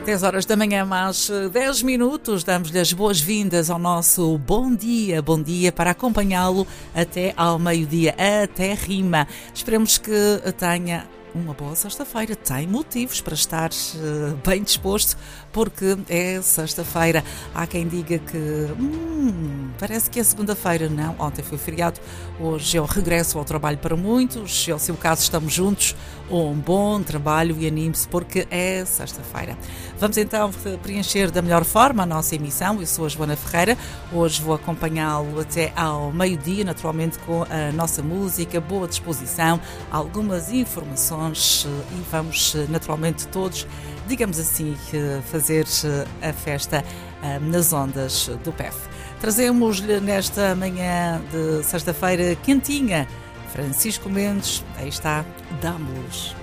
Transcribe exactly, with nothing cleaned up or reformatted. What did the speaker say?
dez horas da manhã, mais dez minutos, damos-lhe as boas-vindas ao nosso bom dia, bom dia para acompanhá-lo até ao meio-dia, até rima. Esperemos que tenha uma boa sexta-feira, tem motivos para estar uh, bem disposto, porque é sexta-feira. Há quem diga que hum, parece que é segunda-feira. Não, ontem foi feriado, hoje é o regresso ao trabalho para muitos. Se é o seu caso, estamos juntos. Um bom trabalho e anime-se, porque é sexta-feira. Vamos então preencher da melhor forma a nossa emissão. Eu sou a Joana Ferreira, hoje vou acompanhá-lo até ao meio-dia, naturalmente com a nossa música, boa disposição, algumas informações e vamos naturalmente todos, digamos assim, fazer a festa nas ondas do P E F. Trazemos-lhe nesta manhã de sexta-feira quentinha Francisco Mendes, aí está, dá-me luz.